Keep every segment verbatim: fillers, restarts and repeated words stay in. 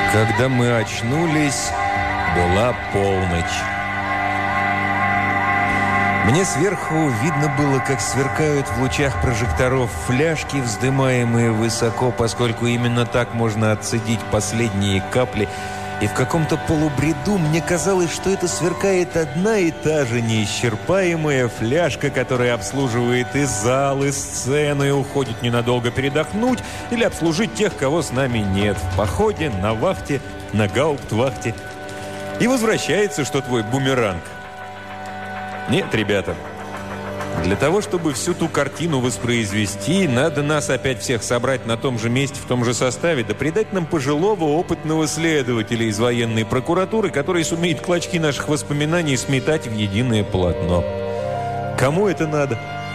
Когда мы очнулись, была полночь. Мне сверху видно было, как сверкают в лучах прожекторов фляжки, вздымаемые высоко, поскольку именно так можно отцедить последние капли. И в каком-то полубреду мне казалось, что это сверкает одна и та же неисчерпаемая фляжка, которая обслуживает и зал, и сцену, и уходит ненадолго передохнуть или обслужить тех, кого с нами нет, в походе, на вахте, на гауптвахте. И возвращается, что твой бумеранг. Нет, ребята, для того, чтобы всю ту картину воспроизвести, надо нас опять всех собрать на том же месте, в том же составе, да придать нам пожилого опытного следователя из военной прокуратуры, который сумеет клочки наших воспоминаний сметать в единое полотно. Кому это надо?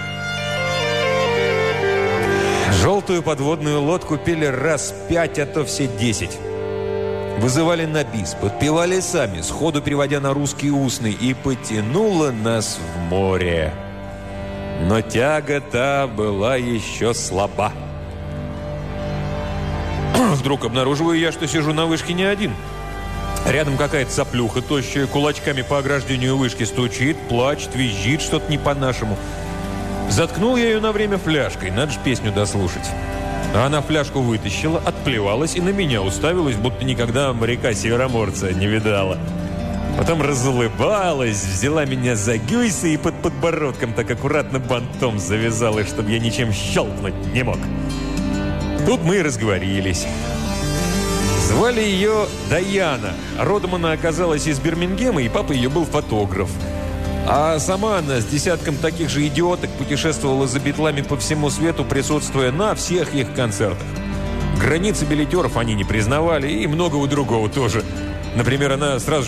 Желтую подводную лодку пели раз пять, а то все десять. Вызывали на бис, подпевали сами, сходу переводя на русский устный, и потянуло нас в море. Но тяга та была еще слаба. Вдруг обнаруживаю я, что сижу на вышке не один. Рядом какая-то соплюха, тощая, кулачками по ограждению вышки стучит, плачет, визжит, что-то не по-нашему. Заткнул я ее на время фляжкой, надо же песню дослушать. А она фляжку вытащила, отплевалась и на меня уставилась, будто никогда моряка-североморца не видала. Потом разулыбалась, взяла меня за гюйсы и под подбородком так аккуратно бантом завязала, чтобы я ничем щелкнуть не мог. Тут мы и разговорились. Звали ее Даяна. Родом она оказалась из Бирмингема, и папа ее был фотограф. А сама она с десятком таких же идиоток путешествовала за битлами по всему свету, присутствуя на всех их концертах. Границы билетеров они не признавали, и многого другого тоже. Например, она сразу